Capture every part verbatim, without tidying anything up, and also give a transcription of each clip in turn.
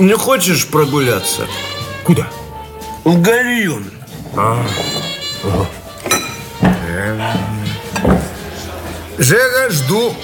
Не хочешь прогуляться? Куда? В Гальюн. А, ага. Жека, жду.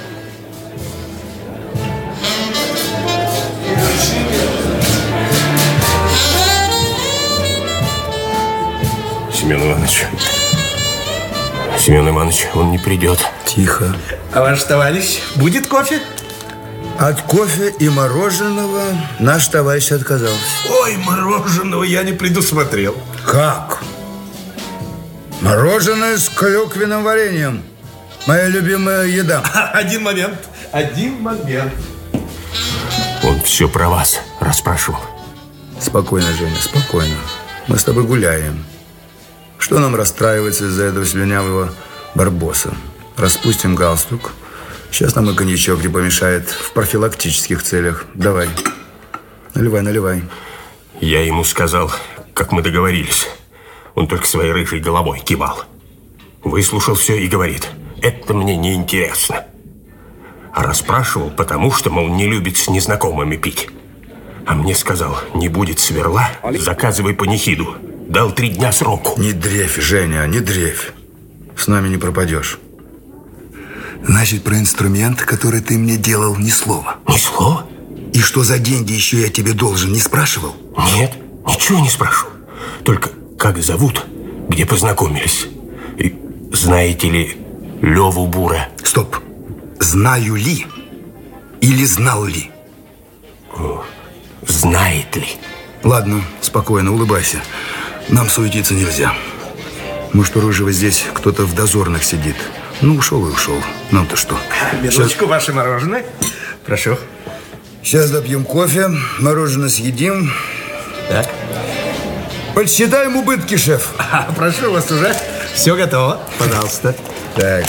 Семен Иванович. Семен Иванович, он не придет. Тихо. А ваш товарищ будет кофе? От кофе и мороженого наш товарищ отказался. Ой, мороженого я не предусмотрел. Как? Мороженое с клюквенным вареньем. Моя любимая еда. Один момент. Один момент. Он все про вас расспрашивал. Спокойно, Женя, спокойно. Мы с тобой гуляем. Что нам расстраиваться из-за этого слюнявого барбоса? Распустим галстук. Сейчас нам и коньячок не помешает в профилактических целях. Давай. Наливай, наливай. Я ему сказал, как мы договорились. Он только своей рыжей головой кивал. Выслушал все и говорит: это мне не интересно. А расспрашивал, потому что, мол, не любит с незнакомыми пить. А мне сказал: не будет сверла, заказывай панихиду. Дал три дня сроку. Не дрейфь, Женя, не дрейфь. С нами не пропадешь. Значит, про инструмент, который ты мне делал, ни слова. Ни слова? И что за деньги еще я тебе должен, не спрашивал? Нет, ничего не спрашивал. Только как зовут, где познакомились. И знаете ли Леву Бура? Стоп. Знаю ли или знал ли? О, знает ли? Ладно, спокойно, улыбайся. Нам суетиться нельзя. Может, у Рыжего здесь кто-то в дозорных сидит. Ну, ушел и ушел. Нам-то что? Минуточку, Сейчас... ваше мороженое. Прошу. Сейчас допьем кофе, мороженое съедим. Так. Подсчитаем убытки, шеф. А, прошу вас, уже все готово. Пожалуйста. Так.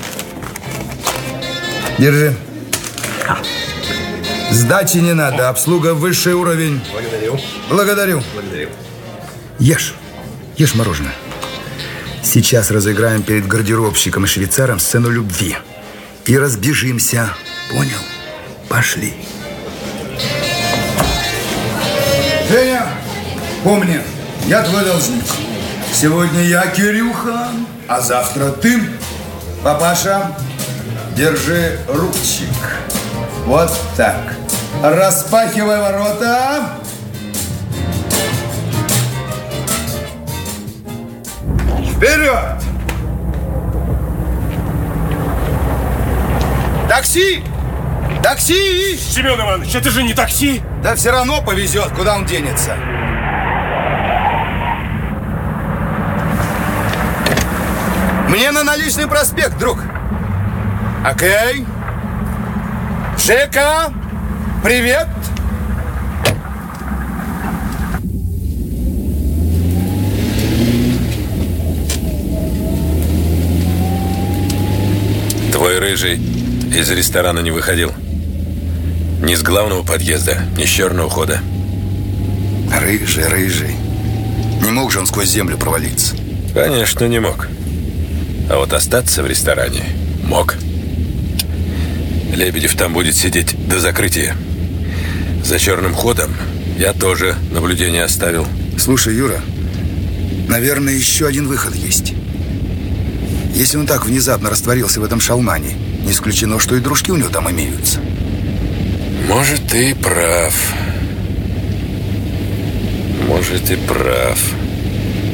Держи. А. Сдачи не надо, обслуга высший уровень. Благодарю. Благодарю. Благодарю. Ешь. Ешь мороженое. Сейчас разыграем перед гардеробщиком и швейцаром сцену любви. И разбежимся. Понял? Пошли. Женя, помни, я твой должник. Сегодня я Кирюха, а завтра ты. Папаша, держи ручик. Вот так. Распахивай ворота. Вперед! Такси! Такси! Семен Иванович, это же не такси! Да все равно повезет, куда он денется. Мне на Наличный проспект, друг. Окей. Жека, привет. Твой Рыжий из ресторана не выходил. Ни с главного подъезда, ни с черного хода. Рыжий, Рыжий. Не мог же он сквозь землю провалиться? Конечно, не мог. А вот остаться в ресторане мог. Лебедев там будет сидеть до закрытия. За черным ходом я тоже наблюдение оставил. Слушай, Юра, наверное, еще один выход есть. Если он так внезапно растворился в этом шалмане, не исключено, что и дружки у него там имеются. Может, ты прав. Может, и прав.